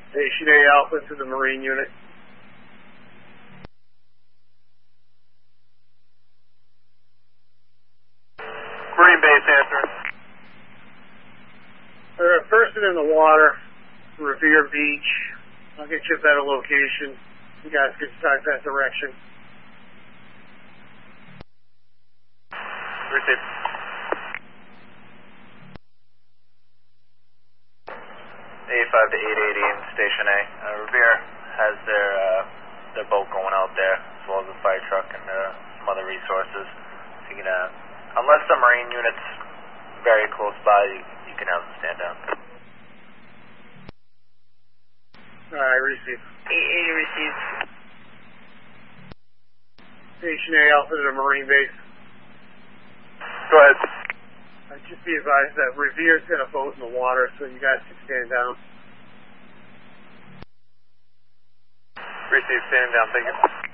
Station A Alpha to the Marine unit. Marine base answering. They're first in the water, Revere Beach. I'll get you a better location. You guys can start that direction. Received. 85 to 880 in Station A. Revere has their boat going out there, as well as a fire truck and some other resources. So you can, unless the Marine unit's very close by, you can have them stand down. Alright, receive. 880 received. Station A Alpha to the Marine base. Go ahead. Just be advised that Revere's got a boat in the water, so you guys can stand down. Receive, standing down, thank you.